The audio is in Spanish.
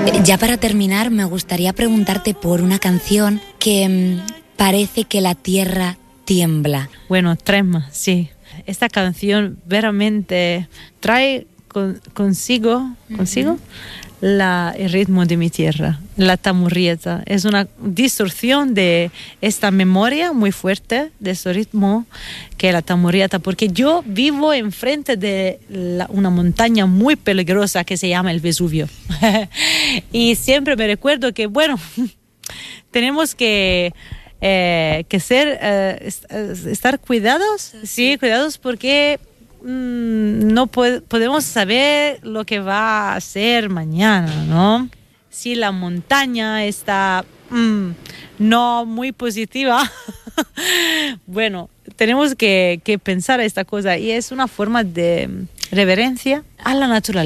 Ya para terminar, me gustaría preguntarte por una canción que parece que la tierra tiembla. Bueno, Trema, sí. Esta canción veramente trae consigo el ritmo de mi tierra, la tamurrieta. Es una distorsión de esta memoria muy fuerte de ese ritmo que es la tamurrieta, porque yo vivo enfrente de una montaña muy peligrosa que se llama el Vesubio. Y siempre me recuerdo que, bueno, tenemos que estar cuidados, sí, cuidados porque no podemos saber lo que va a ser mañana, ¿no? Si la montaña está no muy positiva, bueno, tenemos que pensar esta cosa y es una forma de reverencia a la naturaleza.